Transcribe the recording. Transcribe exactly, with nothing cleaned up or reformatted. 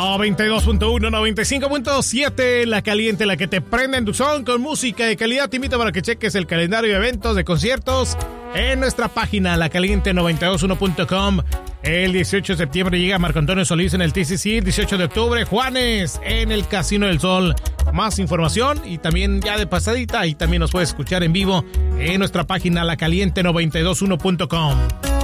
noventa y dos punto uno, noventa y cinco punto siete, La Caliente, la que te prende en tu son con música de calidad. Te invito para que cheques el calendario de eventos, de conciertos en nuestra página la caliente noventa y dos uno punto com. El dieciocho de septiembre llega Marco Antonio Solís en el T C C. dieciocho de octubre, Juanes en el Casino del Sol. Más información y también ya de pasadita, y también nos puedes escuchar en vivo en nuestra página la caliente noventa y dos uno punto com.